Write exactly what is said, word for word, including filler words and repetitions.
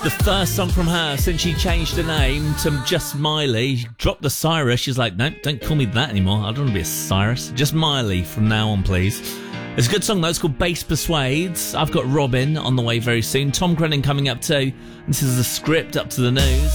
The first song from her since she changed her name to just Miley. She dropped the Cyrus. She's like, no, don't call me that anymore. I don't want to be a Cyrus. Just Miley from now on, please. It's a good song, though. It's called Bass Persuades. I've got Robin on the way very soon. Tom Grennan coming up too. This is the script up to the news.